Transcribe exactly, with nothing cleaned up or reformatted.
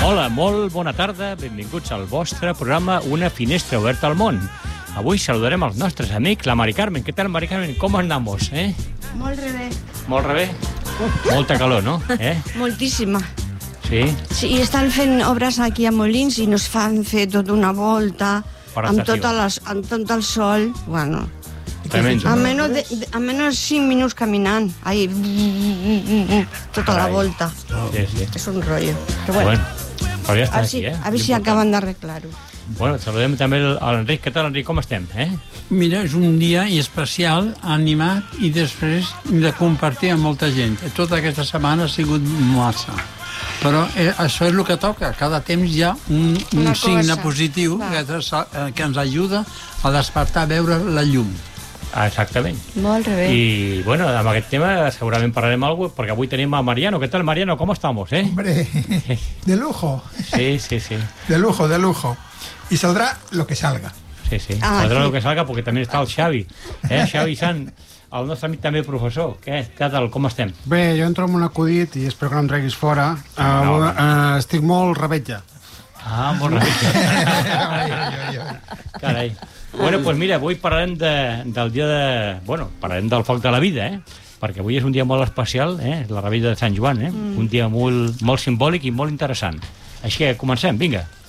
Hola, molt bona tarda, benvinguts al vostre programa Una finestra oberta al món. Avui saludarem els nostres amics, la Mari Carmen. Què tal, Mari Carmen? Com andamos, eh? Molt rebé. Molt rebé? Molta calor, no? Eh? Moltíssima. Sí? Sí, i estan fent obres aquí a Molins i nos fan fer tota una volta amb tot, les, amb tot el sol. Bueno, Tremendo. a menys de, de, a menys cinc minuts caminant. Ahí, tota Carai. la volta. Sí, sí. És un rotllo. Però bueno, Bueno, però ja està a, si, aquí, eh? a veure si acaben d'arreglar-ho. Bueno, saludem també a l'Enric. Què tal, Enric? Com estem, eh? Mira, és un dia especial, animat, i després de compartir amb molta gent. Tota aquesta setmana ha sigut massa. Però eh, això és el que toca. Cada temps hi ha un, un signe positiu que, que ens ajuda a despertar, a veure la llum. Ah, exactament. Molt bé. I, bueno, amb aquest tema segurament parlarem alguna cosa, perquè avui tenim a Mariano. ¿Qué tal, Mariano? ¿Cómo estamos, eh? Hombre, de lujo. Sí, sí, sí. De lujo, de lujo. Y saldrá lo que salga. Sí, sí. Ah, Saldrà sí. el que salga, perquè també està el Xavi. Eh, Xavi Sant, el nostre amic també professor. Què? Què tal? Com estem? Bé, jo entro amb un acudit i espero que no em treguis fora. Uh, no, no. Uh, estic molt rebetja. Ah, molt ràpid. Carai. Bueno, doncs pues mira, avui parlarem de, del dia de... Bueno, parlarem del foc de la vida, eh? Perquè avui és un dia molt especial, eh? La rebella de Sant Joan, eh? Mm. Un dia molt, molt simbòlic i molt interessant. Així que comencem, vinga.